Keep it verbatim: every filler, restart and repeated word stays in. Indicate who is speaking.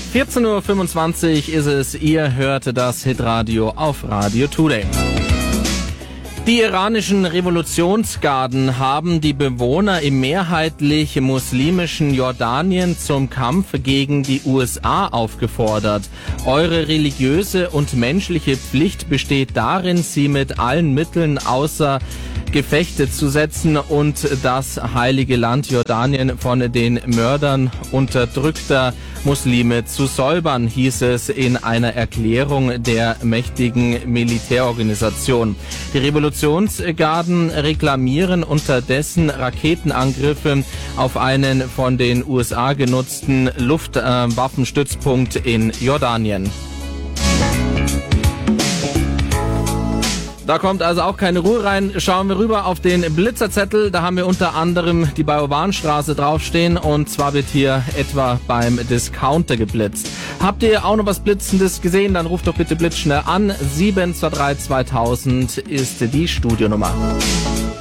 Speaker 1: vierzehn Uhr fünfundzwanzig ist es, ihr hört das Hitradio auf Radio Today. Die iranischen Revolutionsgarden haben die Bewohner im mehrheitlich muslimischen Jordanien zum Kampf gegen die U S A aufgefordert. Eure religiöse und menschliche Pflicht besteht darin, sie mit allen Mitteln außer Gefechte zu setzen und das heilige Land Jordanien von den Mördern unterdrückter Muslime zu säubern, hieß es in einer Erklärung der mächtigen Militärorganisation. Die Revolutionsgarden reklamieren unterdessen Raketenangriffe auf einen von den U S A genutzten Luftwaffenstützpunkt in Jordanien. Da kommt also auch keine Ruhe rein. Schauen wir rüber auf den Blitzerzettel. Da haben wir unter anderem die Bajowanstraße draufstehen und zwar wird hier etwa beim Discounter geblitzt. Habt ihr auch noch was Blitzendes gesehen? Dann ruft doch bitte blitzschnell an. sieben zwei drei zweitausend ist die Studionummer.